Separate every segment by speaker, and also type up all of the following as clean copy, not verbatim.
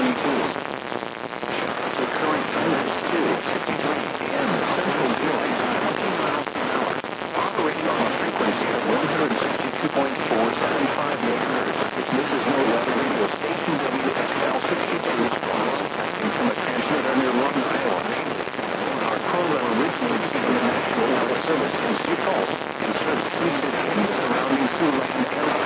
Speaker 1: 72. The current time is 2:53 p.m. Central Daylight Time, 20 miles per hour. Operating on a frequency of 162.475 megahertz. This is no weather radio station WXL 62, broadcasting from a transmitter near Lawton, Iowa. Our program originates from the National Weather Service in Sioux Falls and serves Sioux City and the surrounding Siouxland area.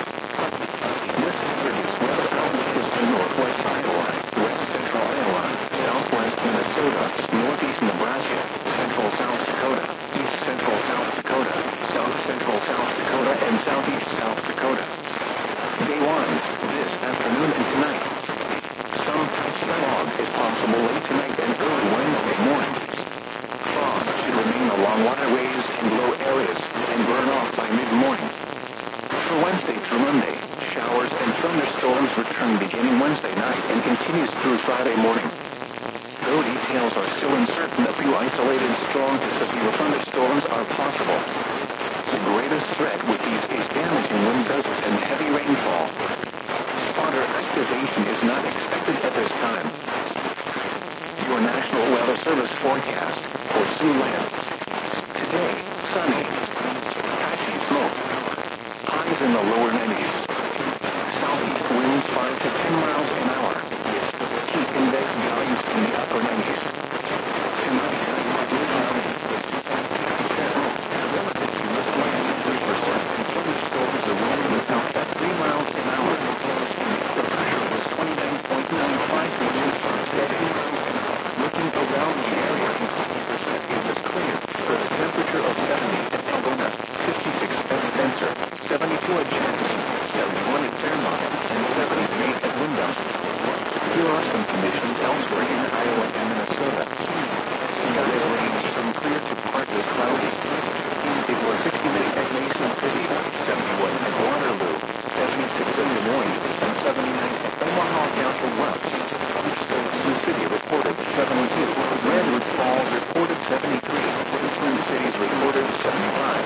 Speaker 1: This series weather outlook is for northwest Iowa, west central Iowa, southwest Minnesota, northeast Nebraska, central South Dakota, east central South Dakota, south central South Dakota, and southeast South Dakota. Day 1, this afternoon and tonight. Some patchy fog is possible late tonight and early Wednesday morning. Fog should remain along waterways and low areas and burn off by mid-morning. For Wednesday through Monday, showers and thunderstorms return beginning Wednesday night and continues through Friday morning. Though details are still uncertain, a few isolated strong to severe thunderstorms are possible. The greatest threat with these is damaging wind gusts and heavy rainfall. Spotter activation is not expected at this time. Your National Weather Service forecast for Siouxland. Today, sunny. Patchy smoke. Highs in the lower 90s. Southeast winds 5 to 10 miles an hour. Heat index values in the upper 90s. Tonight, cloudy. Relative humidity 93%. Thunderstorms are rolling without at 3 miles an hour. The pressure was 29.95 millimeters per second. Looking around the area, 50% it was clear. With a temperature of 70 at Algona, 56 at Spencer, 72 at Jackson, 71 at Fairmont, and 73 at Windham. Here are some conditions elsewhere in Iowa and Minnesota. Skies range from clear to partly cloudy. It was 68 at Mason City, 71 at Waterloo, 76 in Des Moines, and 79 at Omaha Council Bluffs. Sioux City reported 72. Redwood Falls reported 73. Twin Cities reported 75.